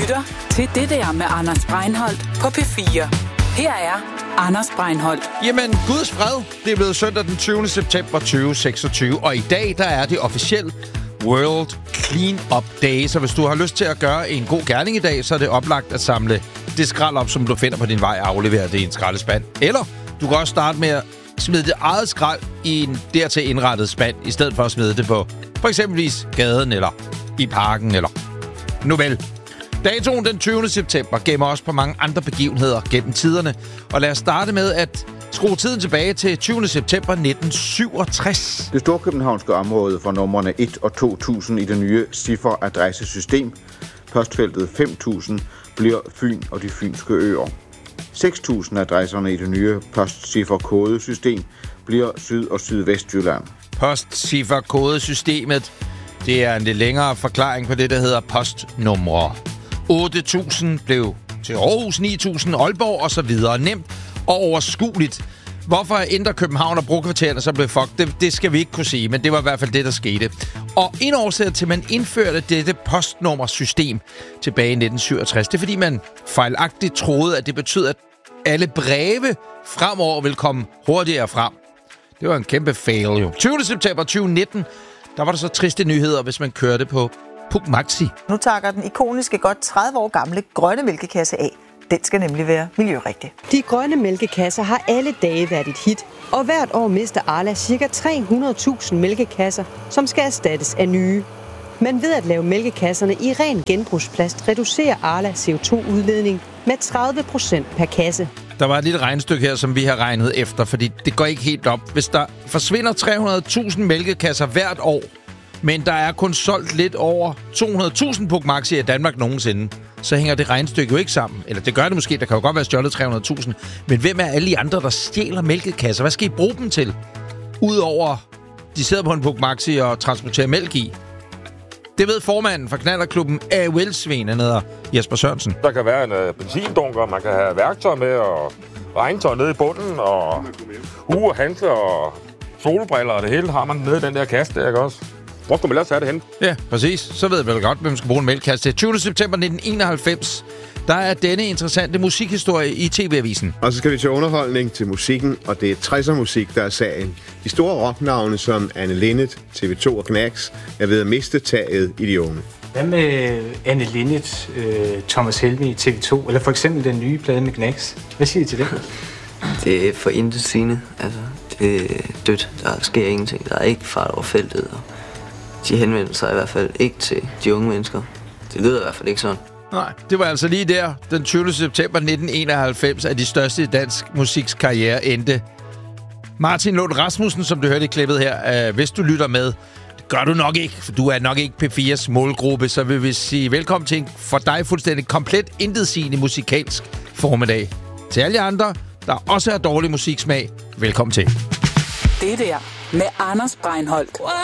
lytter til Det der med Anders Breinholt på P4. Her er Anders Breinholt. Jamen, Guds fred. Det er blevet søndag den 20. september 2026, og i dag der er det officielt World Clean Up Day. Så hvis du har lyst til at gøre en god gerning i dag, så er det oplagt at samle det skrald op, som du finder på din vej, og aflevere det i en skraldespand. Eller du kan også starte med at smide det eget skrald i en dertil indrettet spand, i stedet for at smide det på for eksempelvis gaden eller i parken eller nu vel. Datoen den 20. september gemmer også på mange andre begivenheder gennem tiderne. Og lad os starte med at skrue tiden tilbage til 20. september 1967. Det storkøbenhavnske område for numrene 1 og 2000 i det nye ciffer-adressesystem. Postfeltet 5000 bliver Fyn og de fynske øer. 6000 adresserne i det nye postciffer-kodesystem bliver Syd- og Sydvestjylland. Postciffer-kodesystemet, det er en lidt længere forklaring på det, der hedder postnumre. 8.000 blev til Aarhus, 9.000 Aalborg og så videre. Nemt og overskueligt. Hvorfor Indre København og brokvartererne så blev fucked, det skal vi ikke kunne sige, men det var i hvert fald det, der skete. Og en årsag til, at man indførte dette postnummersystem tilbage i 1967, det er, fordi man fejlagtigt troede, at det betød, at alle breve fremover ville komme hurtigere frem. Det var en kæmpe fail, jo. 20. september 2019, der var der så triste nyheder, hvis man kørte på Puch Maxi. Nu takker den ikoniske, godt 30 år gamle grønne mælkekasse af. Den skal nemlig være miljørigtig. De grønne mælkekasser har alle dage været et hit, og hvert år mister Arla ca. 300.000 mælkekasser, som skal erstattes af nye. Men ved at lave mælkekasserne i ren genbrugsplast, reducerer Arla CO2-udledning med 30% per kasse. Der var et lille regnestykke her, som vi har regnet efter, fordi det går ikke helt op. Hvis der forsvinder 300.000 mælkekasser hvert år, men der er kun solgt lidt over 200.000 Puch Maxi i Danmark nogensinde, så hænger det regnestykke jo ikke sammen. Eller det gør det måske, der kan jo godt være stjålet 300.000. Men hvem er alle de andre, der stjæler mælkekasser? Hvad skal I bruge dem til? Udover, de sidder på en Puch Maxi og transporterer mælk i. Det ved formanden for knallerklubben AOL-svin, han hedder Jesper Sørensen. Der kan være en benzindunker, man kan have værktøj med og regntøj nede i bunden, og hue og handsker og solbriller, og det hele har man nede i den der kasse der, ikke også? Hvor skal man ellers have det hen? Ja, præcis. Så ved jeg vel godt, hvem man skal bruge en mælkekasse til. 20. september 1991, der er denne interessante musikhistorie i TV-avisen. Og så skal vi til underholdning til musikken, og det er 60'er musik, der er sagen. De store rocknavne som Anne Linnet, TV2 og Knacks er ved at miste taget i de unge. Hvad med Anne Linnet, Thomas Helmig, TV2, eller for eksempel den nye plade med Knacks? Hvad siger I til det? Det er for intetsigende. Altså, det er dødt. Der sker ingenting. Der er ikke fart over feltet, og de henvender sig i hvert fald ikke til de unge mennesker. Det lyder i hvert fald ikke sådan. Nej, det var altså lige der, den 20. september 1991, at de største i dansk musiks karriere endte. Martin Lund Rasmussen, som du hørte i klippet her, hvis du lytter med, det gør du nok ikke, for du er nok ikke P4's målgruppe, så vil vi sige velkommen til en for dig fuldstændig komplet intetsigende musikalsk formiddag. Til alle andre, der også har dårlig musiksmag, velkommen til. Det der med Anders Breinholt.